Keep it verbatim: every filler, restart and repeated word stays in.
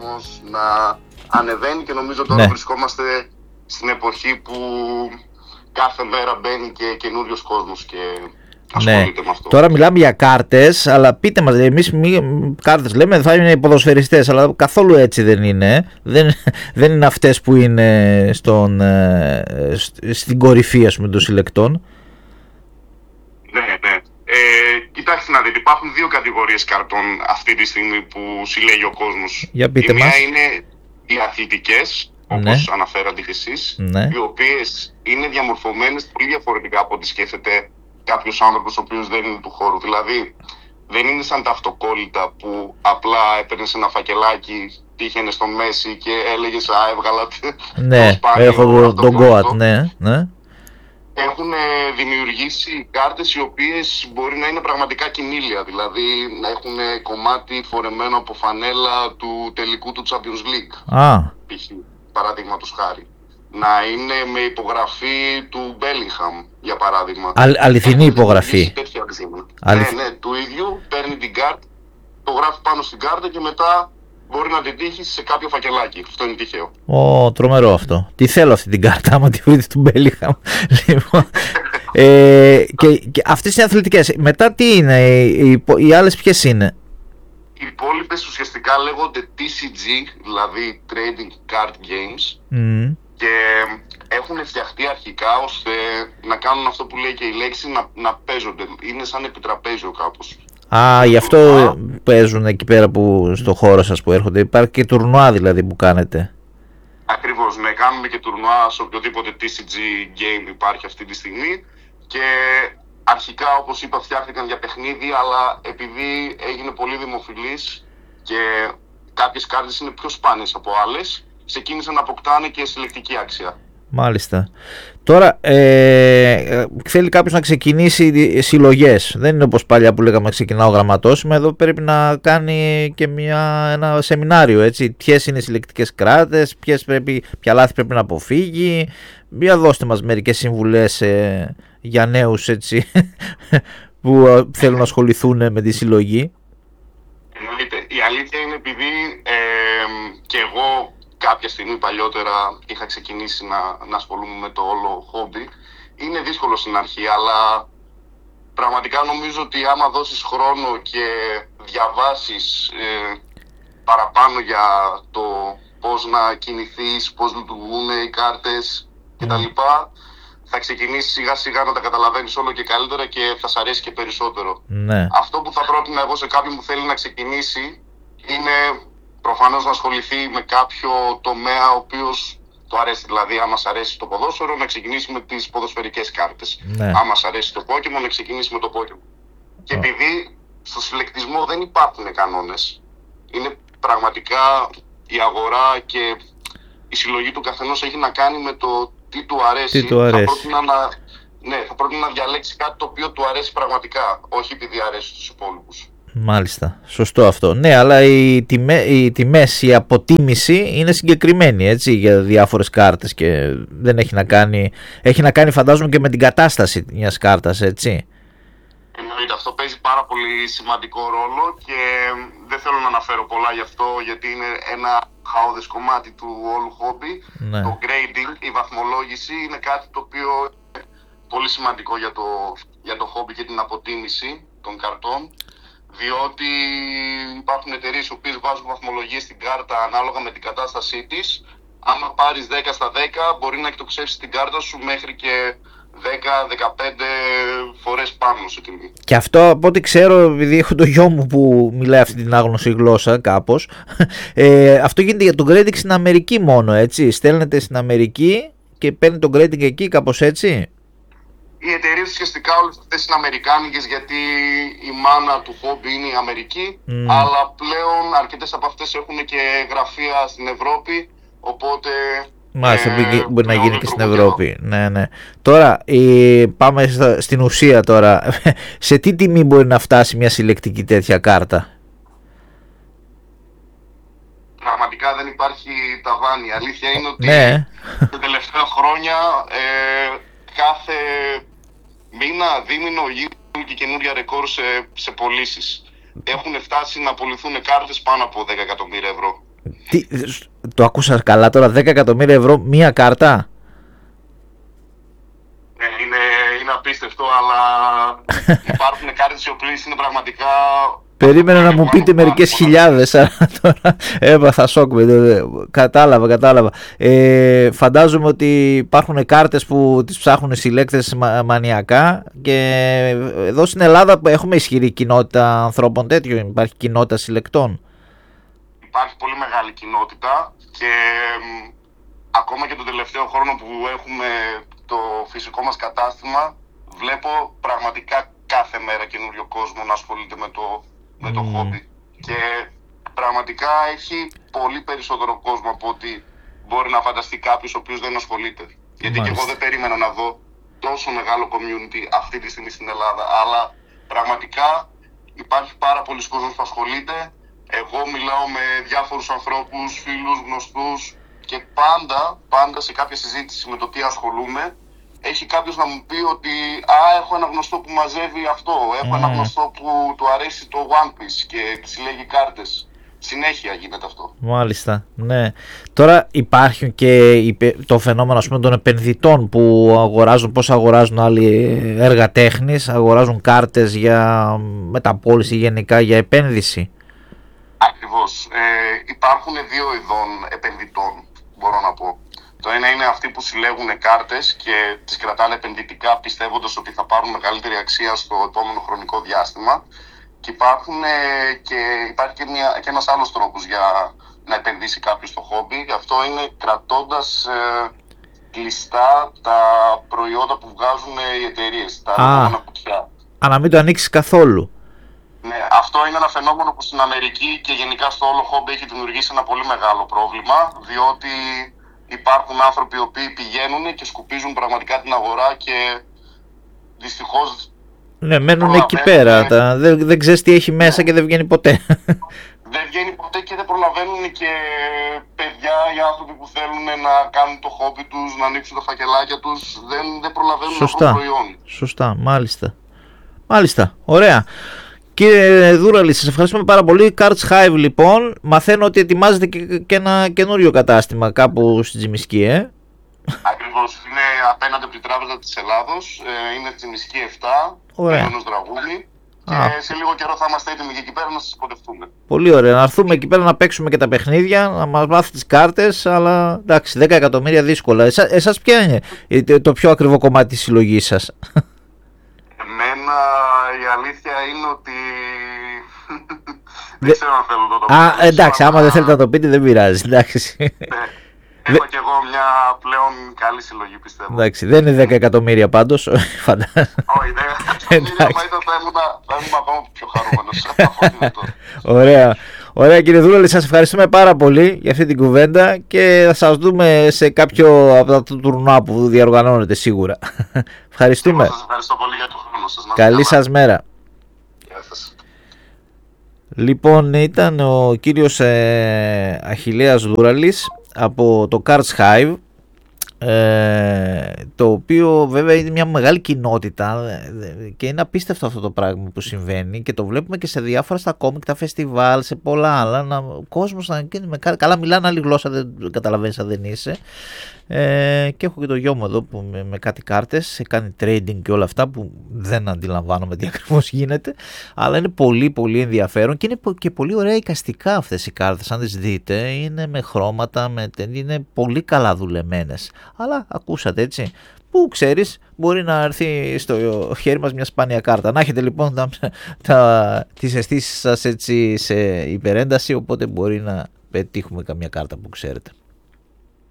κόσμος να ανεβαίνει και νομίζω τώρα ναι. βρισκόμαστε στην εποχή που κάθε μέρα μπαίνει και καινούριος κόσμος και ασχολείται ναι. με αυτό. Τώρα μιλάμε για κάρτες, αλλά πείτε μας, εμείς μη, κάρτες λέμε θα είναι ποδοσφαιριστές, αλλά καθόλου έτσι δεν είναι. Δεν, δεν είναι αυτές που είναι στον, στην κορυφή, ας πούμε, των συλλεκτών. Ναι, ναι. Ε, κοιτάξτε να δείτε, υπάρχουν δύο κατηγορίες καρτών αυτή τη στιγμή που συλλέγει ο κόσμος. Για πείτε Η μία μας. είναι οι αθλητικές, όπως ναι. αναφέρατε και εσείς, ναι. οι οποίες είναι διαμορφωμένες πολύ διαφορετικά από ό,τι σκέφτεται κάποιος άνθρωπος ο οποίος δεν είναι του χώρου. Δηλαδή, δεν είναι σαν τα αυτοκόλλητα που απλά έπαιρνες ένα φακελάκι, τύχαινε στο μέση και έλεγες «Α, έβγαλα ναι, έχω τον γκόατ», ναι, ναι. Έχουν δημιουργήσει κάρτες οι οποίες μπορεί να είναι πραγματικά κινήλια, δηλαδή να έχουν κομμάτι φορεμένο από φανέλα του τελικού του Champions League, ah. π.χ. παραδείγματος χάρη. Να είναι με υπογραφή του Bellingham, για παράδειγμα. Α, αληθινή υπογραφή. Αληθ... Ναι, ναι, του ίδιου παίρνει την κάρτα, το γράφει πάνω στην κάρτα και μετά μπορεί να την τύχει σε κάποιο φακελάκι. Αυτό είναι τυχαίο. Ω, τρομερό αυτό. Τι θέλω αυτή την κάρτα, άμα τη βρείτε του Bellingham. Λοιπόν, ε, και, και αυτές είναι αθλητικές. Μετά τι είναι, οι, οι, οι άλλες ποιες είναι? Οι υπόλοιπες ουσιαστικά λέγονται τι σι τζι, δηλαδή Trading Card Games. Mm. Και έχουν φτιαχτεί αρχικά ώστε να κάνουν αυτό που λέει και η λέξη, να, να παίζονται. Είναι σαν επιτραπέζιο κάπως. Α, γι' αυτό τουρνουά. Παίζουν εκεί πέρα που στο χώρο σας που έρχονται. Υπάρχει και τουρνουά δηλαδή που κάνετε. Ακριβώς, ναι. Κάνουμε και τουρνουά σε οποιοδήποτε τι σι τζι game υπάρχει αυτή τη στιγμή. Και αρχικά, όπως είπα, φτιάχτηκαν για παιχνίδι, αλλά επειδή έγινε πολύ δημοφιλής και κάποιες κάρτες είναι πιο σπάνιες από άλλες, ξεκίνησαν να αποκτάνε και συλλεκτική αξία. Μάλιστα. Τώρα ε, θέλει κάποιος να ξεκινήσει συλλογές. Δεν είναι όπως παλιά που λέγαμε ξεκινάω γραμματόσημα. Εδώ πρέπει να κάνει και μια, ένα σεμινάριο, έτσι. Ποιες είναι οι συλλεκτικές κράτες, ποιες πρέπει, ποια λάθη πρέπει να αποφύγει. Για δώστε μας μερικές συμβουλές ε, για νέους, έτσι, που θέλουν να ασχοληθούν με τη συλλογή. Εννοείται. Η αλήθεια είναι επειδή ε, και εγώ κάποια στιγμή παλιότερα είχα ξεκινήσει να, να ασχολούμαι με το όλο χόμπι. Είναι δύσκολο στην αρχή, αλλά πραγματικά νομίζω ότι άμα δώσεις χρόνο και διαβάσεις ε, παραπάνω για το πώς να κινηθείς, πώς λειτουργούν οι κάρτες κτλ, θα ξεκινήσεις σιγά σιγά να τα καταλαβαίνεις όλο και καλύτερα και θα σ' αρέσει και περισσότερο. Ναι. Αυτό που θα πρότεινα εγώ σε κάποιον που θέλει να ξεκινήσει είναι προφανώς να ασχοληθεί με κάποιο τομέα ο οποίος το αρέσει. Δηλαδή, άμα σ' αρέσει το ποδόσφαιρο, να ξεκινήσει με τις ποδοσφαιρικές κάρτες. Ναι. Άμα σ' αρέσει το Pokemon, να ξεκινήσει με το Pokemon. Oh. Και επειδή στο συλλεκτισμό δεν υπάρχουν κανόνες, είναι πραγματικά η αγορά και η συλλογή του καθενός έχει να κάνει με το τι του αρέσει. Τι του αρέσει. Θα πρότεινα να, ναι, θα πρότεινα να διαλέξει κάτι το οποίο του αρέσει πραγματικά, όχι επειδή αρέσει στους υπόλοιπους. Μάλιστα, σωστό αυτό. Ναι, αλλά οι, τιμέ, οι τιμές, η αποτίμηση είναι συγκεκριμένη, έτσι, για διάφορες κάρτες και δεν έχει να κάνει, έχει να κάνει φαντάζομαι και με την κατάσταση μιας κάρτας, έτσι. Εννοείται, αυτό παίζει πάρα πολύ σημαντικό ρόλο και δεν θέλω να αναφέρω πολλά γι' αυτό, γιατί είναι ένα χαόδες κομμάτι του όλου χόμπι. Ναι. Το grading, η βαθμολόγηση, είναι κάτι το οποίο είναι πολύ σημαντικό για το, για το χόμπι και την αποτίμηση των καρτών. Διότι υπάρχουν εταιρείες οι οποίες βάζουν βαθμολογίες στην κάρτα ανάλογα με την κατάστασή της. Άμα πάρεις δέκα στα δέκα, μπορεί να εκτοξεύσεις την κάρτα σου μέχρι και δέκα με δεκαπέντε φορές πάνω σε τιμή. Και αυτό, από ό,τι ξέρω, επειδή έχω το γιο μου που μιλάει αυτή την άγνωστη γλώσσα κάπως, ε, αυτό γίνεται για το grading στην Αμερική μόνο, έτσι. Στέλνετε στην Αμερική και παίρνει το grading εκεί, κάπως έτσι. Οι εταιρείες ουσιαστικά όλες αυτές είναι αμερικάνικες, γιατί η μάνα του χόμπι είναι η Αμερική, mm. αλλά πλέον αρκετές από αυτές έχουν και γραφεία στην Ευρώπη, οπότε... Μάλιστα, ε, μπορεί να γίνει και στην Ευρώπη. Ναι, ναι. Τώρα, ε, πάμε στα, στην ουσία τώρα. Σε τι τιμή μπορεί να φτάσει μια συλλεκτική τέτοια κάρτα? Πραγματικά δεν υπάρχει ταβάνι. Η αλήθεια είναι ότι ναι. τα τελευταία χρόνια ε, κάθε μήνα, δίμηνο γίνουν και καινούργια ρεκόρ σε, σε πωλήσεις. Έχουν φτάσει να πωληθούν κάρτες πάνω από δέκα εκατομμύρια ευρώ. Τι, το άκουσα καλά τώρα, δέκα εκατομμύρια ευρώ μία κάρτα. Ε, είναι, είναι απίστευτο, αλλά υπάρχουν κάρτες οι οποίες είναι πραγματικά... Περίμενα να μου πείτε μερικές χιλιάδες, αλλά τώρα έπαθα σοκ. Κατάλαβα, κατάλαβα. Ε, φαντάζομαι ότι υπάρχουν κάρτες που τις ψάχνουν οι συλλέκτες μανιακά και εδώ στην Ελλάδα έχουμε ισχυρή κοινότητα ανθρώπων τέτοιων, υπάρχει κοινότητα συλλεκτών. Υπάρχει πολύ μεγάλη κοινότητα και μ, ακόμα και τον τελευταίο χρόνο που έχουμε το φυσικό μας κατάστημα, βλέπω πραγματικά κάθε μέρα καινούριο κόσμο να ασχολείται με το με το mm. χόμπι και πραγματικά έχει πολύ περισσότερο κόσμο από ότι μπορεί να φανταστεί κάποιος ο οποίος δεν ασχολείται. Γιατί Μάλιστα. Και εγώ δεν περίμενα να δω τόσο μεγάλο community αυτή τη στιγμή στην Ελλάδα, αλλά πραγματικά υπάρχει πάρα πολλοί κόσμος που ασχολείται. Εγώ μιλάω με διάφορους ανθρώπους, φίλους, γνωστούς και πάντα, πάντα σε κάποια συζήτηση με το τι ασχολούμαι, έχει κάποιος να μου πει ότι «Α, έχω ένα γνωστό που μαζεύει αυτό, έχω mm. ένα γνωστό που του αρέσει το One Piece και συλλέγει κάρτες». Συνέχεια γίνεται αυτό. Μάλιστα, ναι. Τώρα υπάρχει και το φαινόμενο, ας πούμε, των επενδυτών που αγοράζουν, πώς αγοράζουν άλλοι έργα τέχνης, αγοράζουν κάρτες για μεταπώληση γενικά για επένδυση. Ακριβώς. Ε, υπάρχουν δύο ειδών επενδυτών, μπορώ να πω. Το ένα είναι αυτοί που συλλέγουν κάρτες και τις κρατάνε επενδυτικά πιστεύοντας ότι θα πάρουν μεγαλύτερη αξία στο επόμενο χρονικό διάστημα. Και, υπάρχουν, και υπάρχει και, μια, και ένας άλλος τρόπος για να επενδύσει κάποιος στο χόμπι. Αυτό είναι κρατώντας ε, κλειστά τα προϊόντα που βγάζουν οι εταιρείες, τα λεγόμενα κουτιά. Α, να μην το ανοίξεις καθόλου. Ναι, αυτό είναι ένα φαινόμενο που στην Αμερική και γενικά στο όλο χόμπι έχει δημιουργήσει ένα πολύ μεγάλο πρόβλημα, διότι υπάρχουν άνθρωποι οι οποίοι πηγαίνουν και σκουπίζουν πραγματικά την αγορά και δυστυχώς... Ναι, μένουν εκεί πέρα. Τα... Δεν, δεν ξέρεις τι έχει μέσα και δεν βγαίνει ποτέ. Δεν βγαίνει ποτέ και δεν προλαβαίνουν και παιδιά, οι άνθρωποι που θέλουν να κάνουν το χόμπι τους, να ανοίξουν τα φακελάκια τους, δεν, δεν προλαβαίνουν Σωστά. αυτό το προϊόν. Σωστά, μάλιστα. Μάλιστα, ωραία. Κύριε Δούραλη, σας ευχαριστούμε πάρα πολύ. Cards Hive, λοιπόν. Μαθαίνω ότι ετοιμάζετε και, και ένα καινούριο κατάστημα κάπου στη Τζιμισκή, ε. Ακριβώς. Είναι απέναντι από την Τράπεζα της Ελλάδος. Είναι Τζιμισκή επτά, Μένος Δραγούμη. Και Α. σε λίγο καιρό θα είμαστε έτοιμοι και εκεί πέρα να σας υποδεχτούμε. Πολύ ωραία. Να έρθουμε εκεί πέρα να παίξουμε και τα παιχνίδια, να μας μάθει τις κάρτες, αλλά εντάξει, δέκα εκατομμύρια δύσκολα. Εσά, εσάς ποια είναι το πιο ακριβό κομμάτι της συλλογής σας? Εμένα η αλήθεια είναι ότι δεν ξέρω αν θέλω να το πω. Α, εντάξει, άμα δεν θέλετε να το πείτε δεν πειράζει, εντάξει. Ναι, έχω και εγώ μια πλέον καλή συλλογή, πιστεύω. Εντάξει, δεν είναι δέκα εκατομμύρια πάντως, φαντάζομαι. Όχι, δέκα εκατομμύρια, μα ήταν θα ήμουν ακόμα πιο χαρούμενος. Ωραία. Ωραία, κύριε Δούραλη, σας ευχαριστούμε πάρα πολύ για αυτή την κουβέντα και θα σας δούμε σε κάποιο από τα τουρνουά που διοργανώνετε σίγουρα. Ευχαριστούμε. Σας ευχαριστώ πολύ για το χρόνο σας. Καλή σας μέρα. Γεια σας. Λοιπόν, ήταν ο κύριος ε, Αχιλλέας Δούραλης από το Cards Hive, ε, το οποίο βέβαια είναι μια μεγάλη κοινότητα και είναι απίστευτο αυτό το πράγμα που συμβαίνει και το βλέπουμε και σε διάφορα στα κόμικ, τα φεστιβάλ, σε πολλά άλλα, να, ο κόσμος να με, καλά μιλάνε άλλη γλώσσα, δεν καταλαβαίνεις αν δεν είσαι. Ε, και έχω και το γιο μου εδώ που με, με κάτι κάρτες κάνει trading και όλα αυτά που δεν αντιλαμβάνομαι τι ακριβώς γίνεται, αλλά είναι πολύ πολύ ενδιαφέρον και είναι και πολύ ωραία εικαστικά αυτές οι κάρτες. Αν τις δείτε, είναι με χρώματα, με, είναι πολύ καλά δουλεμένες, αλλά ακούσατε, έτσι, που ξέρεις, μπορεί να έρθει στο χέρι μας μια σπάνια κάρτα. Να έχετε λοιπόν τα, τα, τις αισθήσεις σας έτσι σε υπερένταση, οπότε μπορεί να πετύχουμε καμιά κάρτα που ξέρετε.